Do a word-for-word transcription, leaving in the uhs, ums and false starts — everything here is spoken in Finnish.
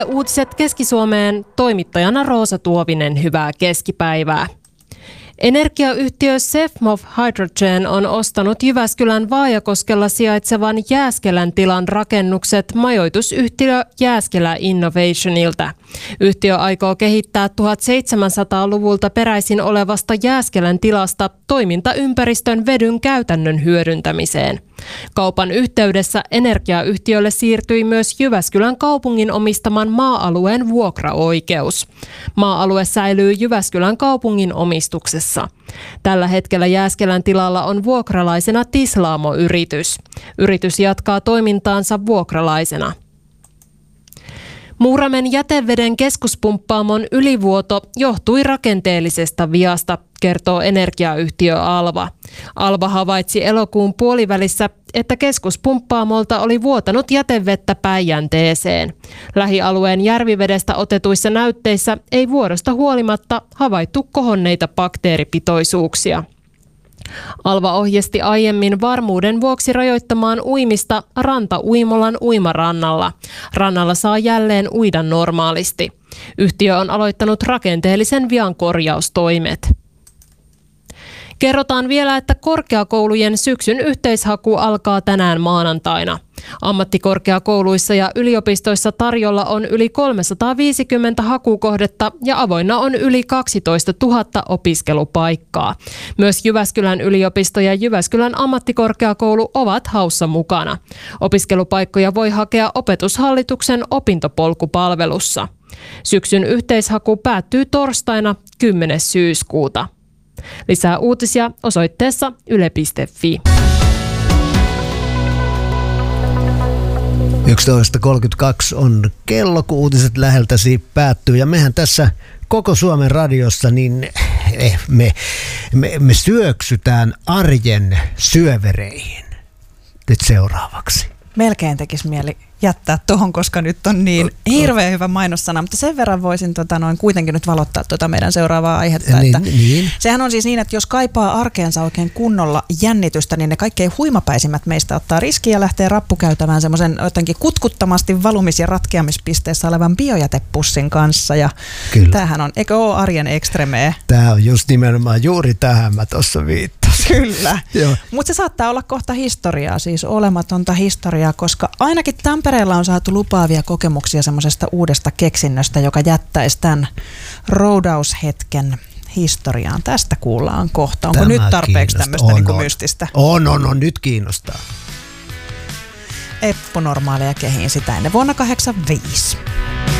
Uutiset Keski-Suomeen, toimittajana Roosa Tuovinen, hyvää keskipäivää. Energiayhtiö Sefmov Hydrogen on ostanut Jyväskylän Vaajakoskella sijaitsevan Jääskelän tilan rakennukset majoitusyhtiö Jääskelä Innovationilta. Yhtiö aikoo kehittää tuhatseitsemänsataaluvulta peräisin olevasta Jääskelän tilasta toimintaympäristön vedyn käytännön hyödyntämiseen. Kaupan yhteydessä energiayhtiölle siirtyi myös Jyväskylän kaupungin omistaman maa-alueen vuokraoikeus. Maa-alue säilyy Jyväskylän kaupungin omistuksessa. Tällä hetkellä Jääskelän tilalla on vuokralaisena Tislaamo-yritys. Yritys jatkaa toimintaansa vuokralaisena. Muuramen jäteveden keskuspumppaamon ylivuoto johtui rakenteellisesta viasta, kertoo energiayhtiö Alva. Alva havaitsi elokuun puolivälissä, että keskuspumppaamolta oli vuotanut jätevettä Päijänteeseen. Lähialueen järvivedestä otetuissa näytteissä ei vuodosta huolimatta havaittu kohonneita bakteeripitoisuuksia. Alva ohjesti aiemmin varmuuden vuoksi rajoittamaan uimista Ranta-Uimolan uimarannalla. Rannalla saa jälleen uida normaalisti. Yhtiö on aloittanut rakenteellisen vian korjaustoimet. Kerrotaan vielä, että korkeakoulujen syksyn yhteishaku alkaa tänään maanantaina. Ammattikorkeakouluissa ja yliopistoissa tarjolla on yli kolmesataaviisikymmentä hakukohdetta ja avoinna on yli kaksitoistatuhatta opiskelupaikkaa. Myös Jyväskylän yliopisto ja Jyväskylän ammattikorkeakoulu ovat haussa mukana. Opiskelupaikkoja voi hakea Opetushallituksen opintopolkupalvelussa. Syksyn yhteishaku päättyy torstaina kymmenes syyskuuta. Lisää uutisia osoitteessa yle piste fi. yksitoista kolmekymmentäkaksi on kello, kun uutiset läheltäsi päättyy. Ja mehän tässä koko Suomen radiossa, niin eh, me, me, me syöksytään arjen syövereihin. Nyt seuraavaksi. Melkein tekisi mieli jättää tuohon, koska nyt on niin hirveän hyvä mainossana, mutta sen verran voisin tota, noin kuitenkin nyt valottaa tuota meidän seuraavaa aihetta. Niin, että niin. Sehän on siis niin, että jos kaipaa arkeensa oikein kunnolla jännitystä, niin ne kaikkein huimapäisimmät meistä ottaa riskiä ja lähtee rappukäytämään semmoisen jotenkin kutkuttomasti valumis- ja ratkeamispisteessä olevan biojätepussin kanssa. Ja Kyllä. Tämähän on, eikö ole arjen ekstremee? Tämä on just nimenomaan juuri tähän mä tuossa viittasin. Kyllä, mutta se saattaa olla kohta historiaa, siis olematonta historiaa, koska ainakin Tampereella on saatu lupaavia kokemuksia semmoisesta uudesta keksinnöstä, joka jättäisi tämän roudaushetken historiaan. Tästä kuullaan kohta. Onko Tämä nyt tarpeeksi tämmöistä on, niin kuin on. mystistä? On, on, on, nyt kiinnostaa. Eppu normaaleja kehiin sitä ennen vuonna kahdeksankymmentäviisi.